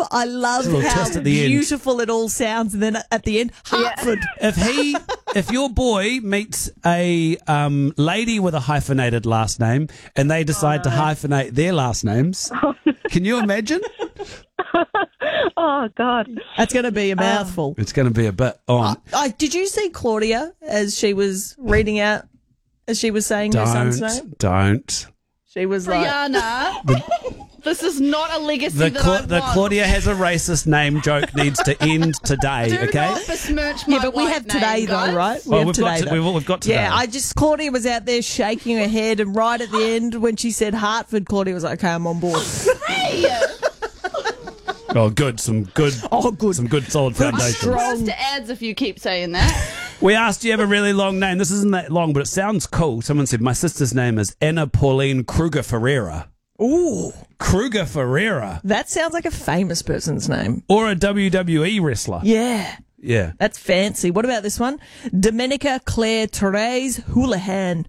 love little how twist at the end. beautiful it all sounds, and then at the end, Hartford. If your boy meets a lady with a hyphenated last name and they decide to hyphenate their last names, can you imagine? Oh, God. That's going to be a mouthful. It's going to be a bit on. Did you see Claudia as she was reading out, as she was saying her son's name? Don't. She was like... Brianna, this is not a legacy The that I want. Claudia has a racist name joke needs to end today, Do okay? not besmirch my Yeah, but we white have name, today, guys. though, right? We've got today. Yeah, Claudia was out there shaking her head, and right at the end, when she said Hartford, Claudia was like, okay, I'm on board. Hey! Oh, good. Some good solid foundation. strong. To ads if you keep saying that. We asked, do you have a really long name? This isn't that long, but it sounds cool. Someone said, my sister's name is Anna Pauline Kruger Ferreira. Ooh, Kruger Ferreira. that sounds like a famous person's name. Or a WWE wrestler. Yeah, Yeah. that's fancy. What about this one? Domenica Claire Therese Houlihan.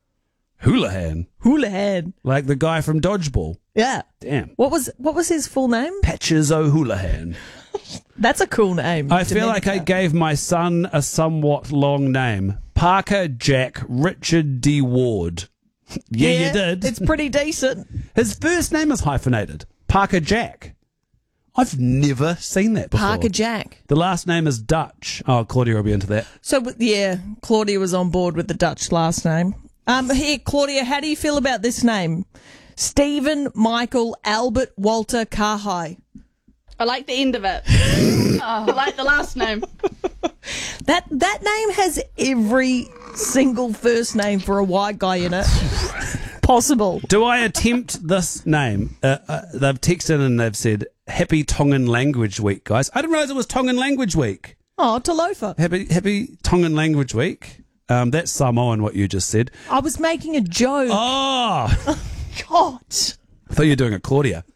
Houlihan. Like the guy from Dodgeball. Yeah. Damn. What was his full name? Patches O'Houlihan. That's a cool name. I feel like I gave my son a somewhat long name. Parker Jack Richard D. Ward. Yeah, you did. It's pretty decent. His first name is hyphenated. Parker Jack. I've never seen that before. Parker Jack. The last name is Dutch. Oh, Claudia will be into that. So, yeah, Claudia was on board with the Dutch last name. Here, Claudia, how do you feel about this name? Stephen Michael Albert Walter Carhai. I like the end of it. I like the last name. That name has every single first name for a white guy in it possible. Do I attempt this name? They've texted and they've said, Happy Tongan Language Week, guys. I didn't realise it was Tongan Language Week. Oh, Talofa. Happy Tongan Language Week. That's Samoan, what you just said. I was making a joke. Oh! God. I thought you were doing a Claudia.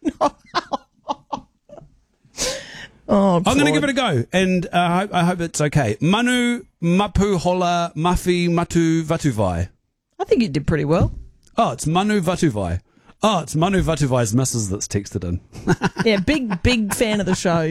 Oh, I'm going to give it a go, and I hope it's okay. Manu Mapu Hola Mafi Matu Vatuvai. I think you did pretty well. Oh, it's Manu Vatuvai. Oh, it's Manu Vatuvai's missus that's texted in. Yeah, big fan of the show.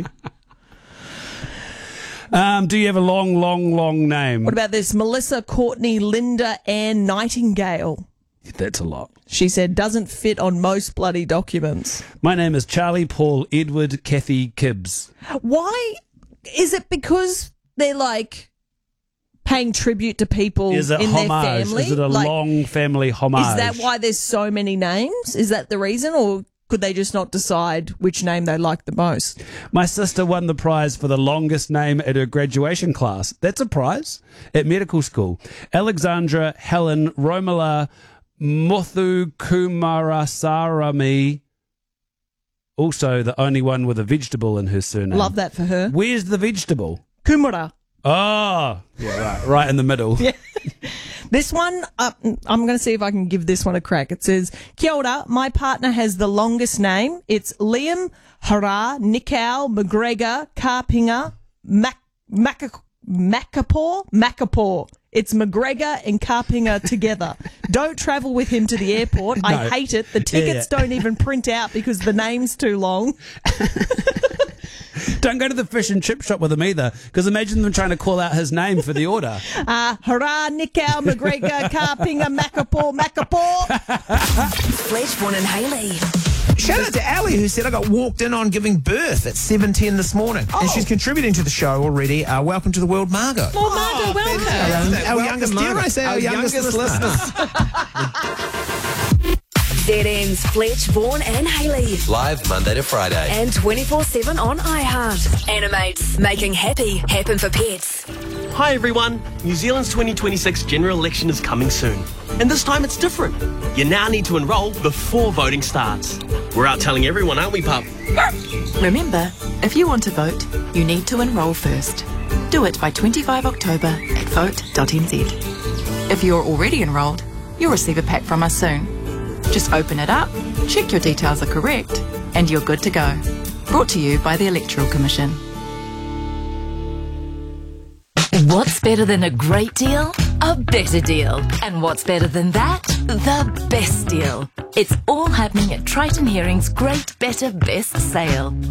Do you have a long name? What about this? Melissa Courtney Linda Ann Nightingale. That's a lot. She said, doesn't fit on most bloody documents. My name is Charlie Paul Edward Kathy Kibbs. Why? Is it because they're like paying tribute to people Is it in homage? their family? Is it a long family homage? Is that why there's so many names? Is that the reason? Or could they just not decide which name they like the most? My sister won the prize for the longest name at her graduation class. That's a prize at medical school. Alexandra Helen Romala Muthu Kumarasarami. Also the only one with a vegetable in her surname. Love that for her. Where's the vegetable? Kumara. Oh, yeah, right in the middle. Yeah. This one, I'm going to see if I can give this one a crack. It says, Kia ora, my partner has the longest name. It's Liam Hara Nikau McGregor Karpinga Macapore. It's McGregor and Karpinga together. Don't travel with him to the airport. No. I hate it. The tickets don't even print out because the name's too long. Don't go to the fish and chip shop with him either, because imagine them trying to call out his name for the order. Hurrah, Nikau, McGregor, Karpinga, Macapore. Fledgborn and Haley. Shout out to Ali, who said I got walked in on giving birth at 7:10 this morning. And she's contributing to the show already. Welcome to the world, Margot. Oh, Margot, welcome. Our youngest, dare I say, our youngest listener. ZN's Fletchborn and Haley. Live Monday to Friday. And 24/7 on iHeart. Animates, making happy happen for pets. Hi everyone, New Zealand's 2026 general election is coming soon. And this time it's different. You now need to enrol before voting starts. We're out telling everyone, aren't we, pup? Remember, if you want to vote, you need to enrol first. Do it by 25 October at vote.nz. If you're already enrolled, you'll receive a pack from us soon. Just open it up, check your details are correct, and you're good to go. Brought to you by the Electoral Commission. What's better than a great deal? A better deal. And what's better than that? The best deal. It's all happening at Triton Hearing's Great Better Best Sale.